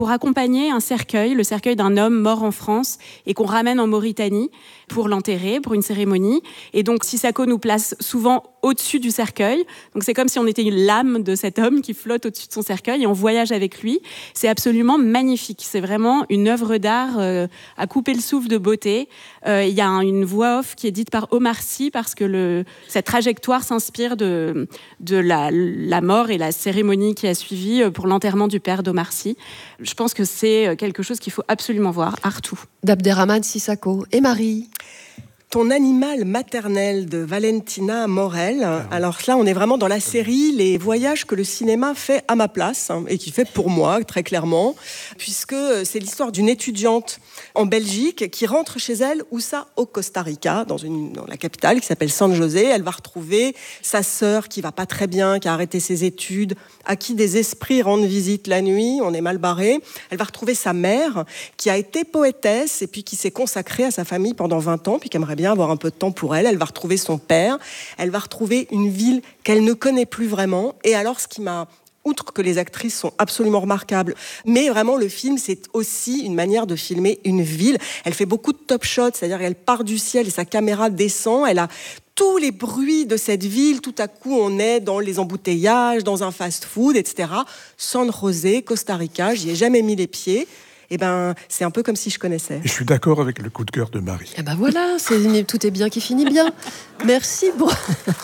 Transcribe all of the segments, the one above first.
pour accompagner un cercueil, le cercueil d'un homme mort en France et qu'on ramène en Mauritanie pour l'enterrer, pour une cérémonie. Et donc Sissako nous place souvent au-dessus du cercueil. Donc c'est comme si on était l'âme de cet homme qui flotte au-dessus de son cercueil et on voyage avec lui. C'est absolument magnifique. C'est vraiment une œuvre d'art à couper le souffle de beauté. Il y a une voix off qui est dite par Omar Sy parce que cette trajectoire s'inspire de la mort et la cérémonie qui a suivi pour l'enterrement du père d'Omar Sy. Je pense que c'est quelque chose qu'il faut absolument voir, Artou. d'Abderrahmane Sissako. Et Marie ? Ton animal maternel de Valentina Morel. Alors là, on est vraiment dans la série Les voyages que le cinéma fait à ma place, et qui fait pour moi, très clairement, puisque c'est l'histoire d'une étudiante en Belgique qui rentre chez elle, où ça, au Costa Rica, dans la capitale qui s'appelle San José. Elle va retrouver sa sœur qui va pas très bien, qui a arrêté ses études, à qui des esprits rendent visite la nuit, on est mal barré. Elle va retrouver sa mère qui a été poétesse et puis qui s'est consacrée à sa famille pendant 20 ans, puis qui aimerait bien avoir un peu de temps pour elle. Elle va retrouver son père, elle va retrouver une ville qu'elle ne connaît plus vraiment. Et alors, ce qui m'a... Outre que les actrices sont absolument remarquables, mais vraiment le film, c'est aussi une manière de filmer une ville. Elle fait beaucoup de top shots, c'est-à-dire qu'elle part du ciel et sa caméra descend. Elle a tous les bruits de cette ville. Tout à coup, on est dans les embouteillages, dans un fast-food, etc. San José, Costa Rica, j'y ai jamais mis les pieds. Eh ben, c'est un peu comme si je connaissais. Je suis d'accord avec le coup de cœur de Marie. Eh ben voilà, tout est bien qui finit bien. Merci pour...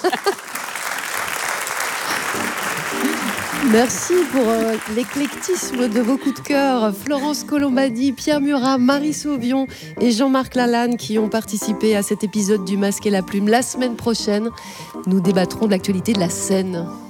Merci pour l'éclectisme de vos coups de cœur. Florence Colombani, Pierre Murat, Marie Sauvion et Jean-Marc Lalanne qui ont participé à cet épisode du Masque et la Plume. La semaine prochaine, nous débattrons de l'actualité de la scène.